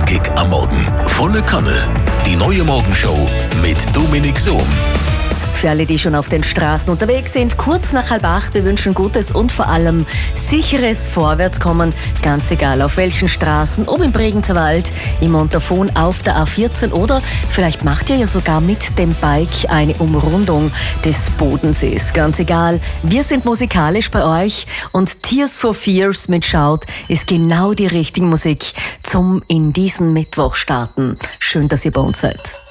Knackig am Morgen. Volle Kanne. Die neue Morgenshow mit Dominik Sohm. Für alle, die schon auf den Straßen unterwegs sind, kurz nach 7:30, wir wünschen gutes und vor allem sicheres Vorwärtskommen. Ganz egal auf welchen Straßen, ob im Bregenzer Wald, im Montafon, auf der A14 oder vielleicht macht ihr ja sogar mit dem Bike eine Umrundung des Bodensees. Ganz egal, wir sind musikalisch bei euch und Tears for Fears mit Shout ist genau die richtige Musik zum in diesen Mittwoch starten. Schön, dass ihr bei uns seid.